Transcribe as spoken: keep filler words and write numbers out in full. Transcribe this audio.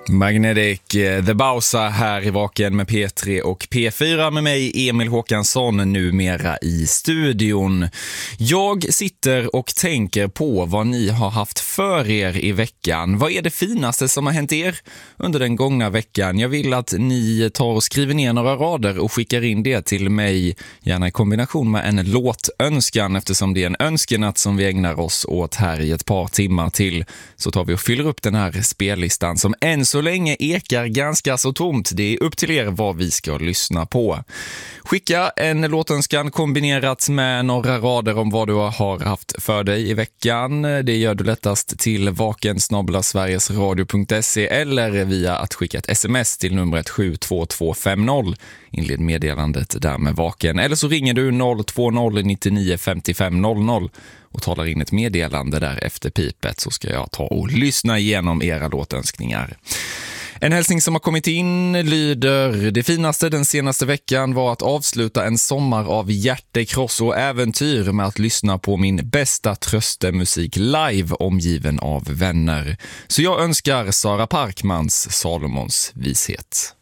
Magnetic, The Bausa här i Vaken med P tre och P fyra med mig Emil Håkansson numera i studion. Jag sitter och tänker på vad ni har haft för er i veckan. Vad är det finaste som har hänt er under den gångna veckan? Jag vill att ni tar och skriver ner några rader och skickar in det till mig, gärna i kombination med en låtönskan, eftersom det är en önskenatt som vi ägnar oss åt här i ett par timmar till. Så tar vi och fyller upp den här spellistan som än så länge ekar ganska så tomt. Det är upp till er vad vi ska lyssna på. Skicka en låtönskan kombinerat med några rader om vad du har haft för dig i veckan. Det gör du lättast till vaken snabel-a sverigesradio punkt se eller via att skicka ett sms till numret sju två två fem noll. Inled meddelandet där med Vaken. Eller så ringer du noll två noll nio nio fem fem noll noll och talar in ett meddelande där efter pipet, så ska jag ta och lyssna igenom era låtönskningar. En hälsning som har kommit in lyder: det finaste den senaste veckan var att avsluta en sommar av hjärtekross och äventyr med att lyssna på min bästa tröstemusik live omgiven av vänner. Så jag önskar Sara Parkmans Salomons vishet.